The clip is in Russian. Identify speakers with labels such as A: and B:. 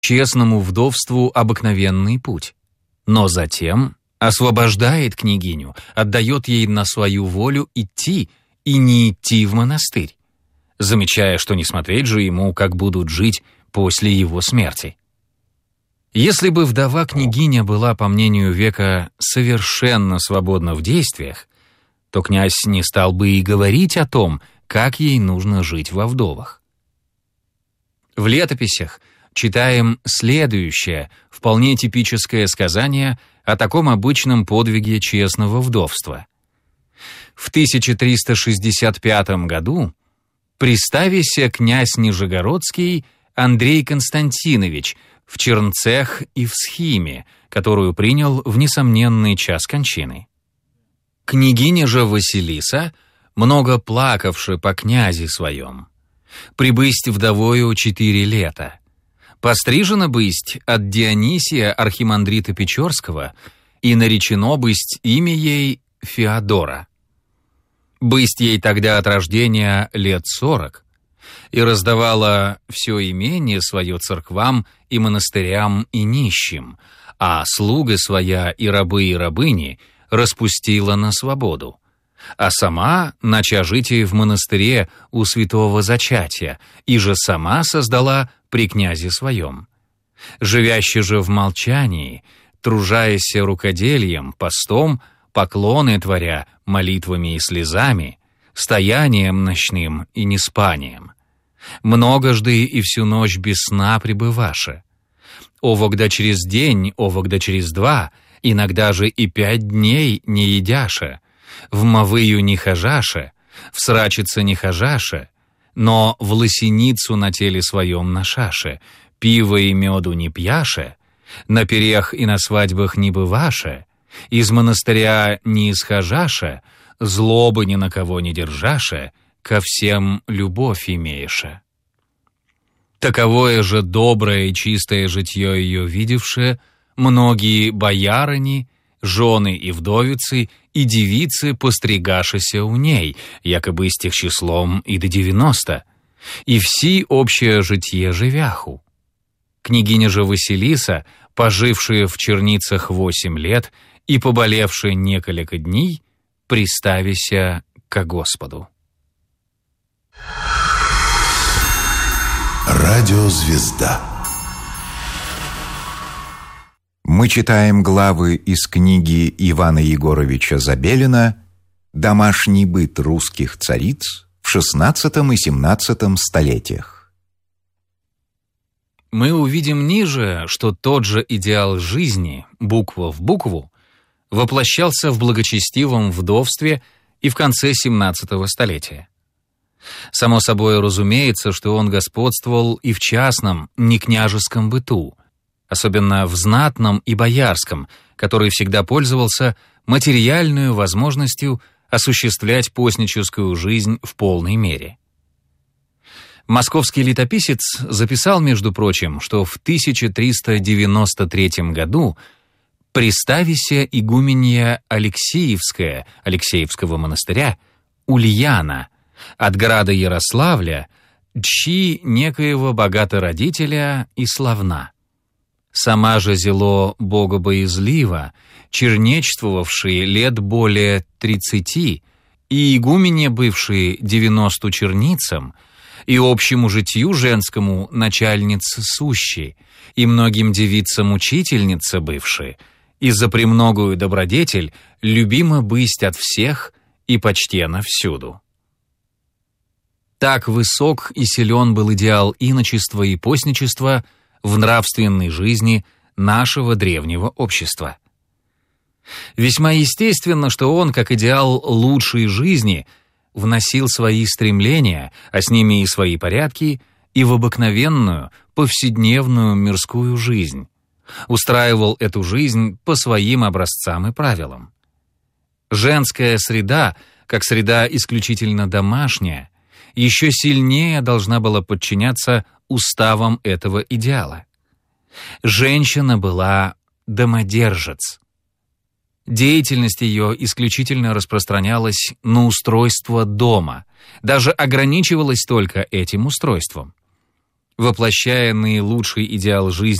A: честному вдовству обыкновенный путь, но затем освобождает княгиню, отдает ей на свою волю идти и не идти в монастырь, замечая, что не смотреть же ему, как будут жить после его смерти. Если бы вдова-княгиня была, по мнению века, совершенно свободна в действиях, то князь не стал бы и говорить о том, как ей нужно жить во вдовах. В летописях читаем следующее, вполне типическое сказание о таком обычном подвиге честного вдовства. В 1365 году приставися князь Нижегородский Андрей Константинович в чернцех и в схиме, которую принял в несомненный час кончины. Княгиня же Василиса, много плакавши по князе своем, прибысть вдовою 4 лета, пострижена бысть от Дионисия архимандрита Печорского и наречено бысть имя ей Феодора. Бысть ей тогда от рождения лет 40, и раздавала все имение свое церквам и монастырям и нищим, а слуга своя и рабы и рабыни распустила на свободу, а сама нача жить в монастыре у святого зачатия, и же сама создала при князе своем. Живяще же в молчании, тружаясь рукодельем, постом, поклоны творя, молитвами и слезами, стоянием ночным и неспанием. Многожды и всю ночь без сна пребываше. Овогда через день, овогда через 2, иногда же и 5 дней не едяше, в мовыю не хожаше, в срачице не хожаше, но в лосиницу на теле своем ношаше, пива и меду не пьяше, на перех и на свадьбах не бываше, из монастыря не исхожаше, злобы ни на кого не держаше, ко всем любовь имееше. Таковое же доброе и чистое житье ее видевшее, многие боярыни, жены и вдовицы, и девицы постригашися у ней, якобы с тех числом и до 90, и все общее житье живяху. Княгиня же Василиса, пожившая в черницах 8 лет и поболевшая неколека дней, приставися ко Господу.
B: Радиозвезда.
C: Мы читаем главы из книги Ивана Егоровича Забелина «Домашний быт русских цариц в XVI и XVII столетиях».
A: Мы увидим ниже, что тот же идеал жизни, буква в букву, воплощался в благочестивом вдовстве и в конце XVII столетия. Само собой разумеется, что он господствовал и в частном, некняжеском быту, особенно в знатном и боярском, который всегда пользовался материальной возможностью осуществлять постническую жизнь в полной мере. Московский летописец записал, между прочим, что в 1393 году приставися игуменья Алексеевская, Алексеевского монастыря, Ульяна, от града Ярославля, дщи некоего богатыродителя и славна. Сама же зело богобоязлива, чернечествовавшие лет более 30, и игумене бывшие 90 черницам, и общему житью женскому начальница сущей, и многим девицам учительница бывшие, и за премногую добродетель любима бысть от всех и почтена всюду. Так высок и силен был идеал иночества и постничества в нравственной жизни нашего древнего общества. Весьма естественно, что он, как идеал лучшей жизни, вносил свои стремления, а с ними и свои порядки, и в обыкновенную, повседневную мирскую жизнь, устраивал эту жизнь по своим образцам и правилам. Женская среда, как среда исключительно домашняя, еще сильнее должна была подчиняться уставам этого идеала. Женщина была домодержец. Деятельность ее исключительно распространялась на устройство дома, даже ограничивалась только этим устройством. воплощая наилучший идеал жизни